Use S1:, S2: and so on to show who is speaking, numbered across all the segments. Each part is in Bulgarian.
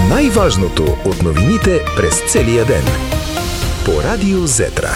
S1: Най-важното от новините през целия ден. По Радио Зетра.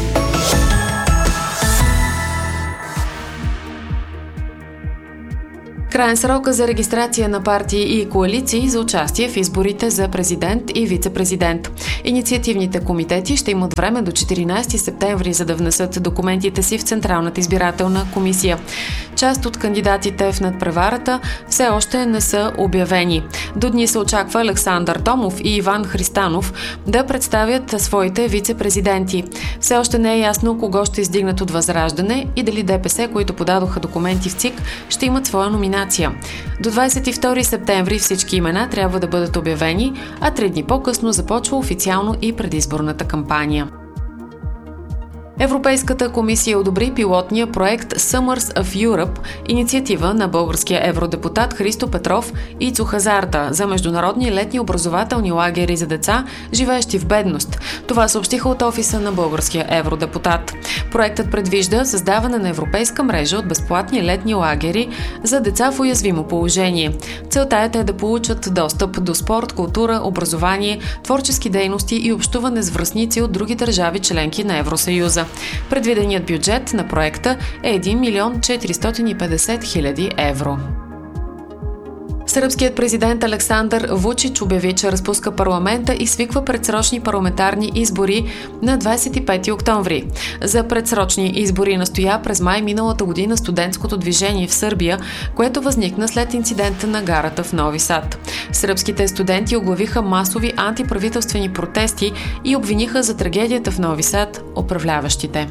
S2: Краен срок за регистрация на партии и коалиции за участие в изборите за президент и вице-президент. Инициативните комитети ще имат време до 14 септември, за да внесат документите си в Централната избирателна комисия. Част от кандидатите в надпреварата все още не са обявени. До дни се очаква Александър Томов и Иван Христанов да представят своите вице-президенти. Все още не е ясно кого ще издигнат от Възраждане и дали ДПС, които подадоха документи в ЦИК, ще имат своя номинация. До 22 септември всички имена трябва да бъдат обявени, а 3 дни по-късно започва официално и предизборната кампания. Европейската комисия одобри пилотния проект Summers of Europe, инициатива на българския евродепутат Христо Петров и Ицо Хазарта за международни летни образователни лагери за деца, живеещи в бедност. Това съобщиха от офиса на българския евродепутат. Проектът предвижда създаване на европейска мрежа от безплатни летни лагери за деца в уязвимо положение. Целта е те да получат достъп до спорт, култура, образование, творчески дейности и общуване с връстници от други държави членки на Евросъюза. Предвиденият бюджет на проекта е 1 милион 450 хиляди евро. Сръбският президент Александър Вучич обяви, че разпуска парламента и свиква предсрочни парламентарни избори на 25 октомври. За предсрочни избори настоя през май миналата година студентското движение в Сърбия, което възникна след инцидента на гарата в Нови Сад. Сръбските студенти оглавиха масови антиправителствени протести и обвиниха за трагедията в Нови Сад управляващите.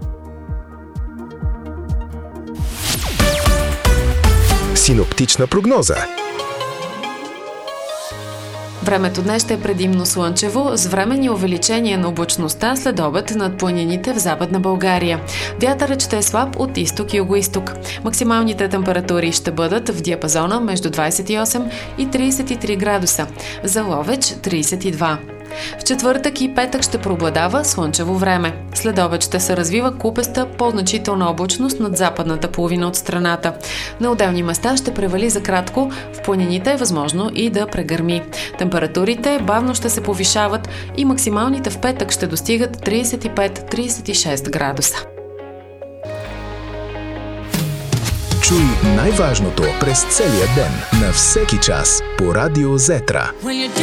S1: Синоптична прогноза.
S2: Времето днес ще е предимно слънчево, с временни увеличения на облачността след обед над планините в Западна България. Вятърът ще е слаб от изток и югоизток. Максималните температури ще бъдат в диапазона между 28 и 33 градуса. За Ловеч – 32. В четвъртък и петък ще преобладава слънчево време. След обед ще се развива купеста, по-значителна облачност над западната половина от страната. На отделни места ще превали за кратко, в планините е възможно и да прегърми. Температурите бавно ще се повишават и максималните в петък ще достигат 35-36 градуса.
S1: Чуй най-важното през целия ден на всеки час по Радио Зетра.